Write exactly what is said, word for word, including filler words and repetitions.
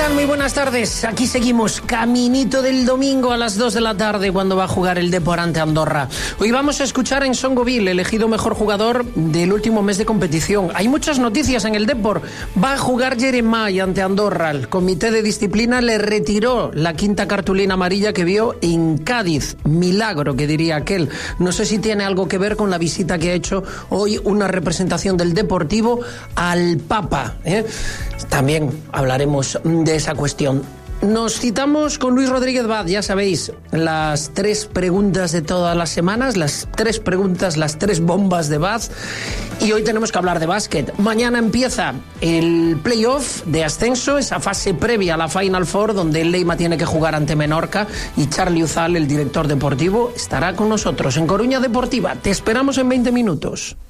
tal? Muy buenas tardes. Aquí seguimos, caminito del domingo a las dos de la tarde, cuando va a jugar el Depor ante Andorra. Hoy vamos a escuchar a Ensongo Govil, elegido mejor jugador del último mes de competición. Hay muchas noticias en el Depor. Va a jugar Jeremai ante Andorra. El comité de disciplina le retiró la quinta cartulina amarilla que vio en Cádiz. Milagro, que diría aquel. No sé si tiene algo que ver con la visita que ha hecho hoy una representación del Deportivo al Papa, ¿eh? También hablaremos de esa cuestión. Nos citamos con Luis Rodríguez Baz, ya sabéis, las tres preguntas de todas las semanas, las tres preguntas, las tres bombas de Baz, y hoy tenemos que hablar de básquet. Mañana empieza el playoff de ascenso, esa fase previa a la Final Four, donde el Leima tiene que jugar ante Menorca, y Charly Uzal, el director deportivo, estará con nosotros en Coruña Deportiva. Te esperamos en veinte minutos.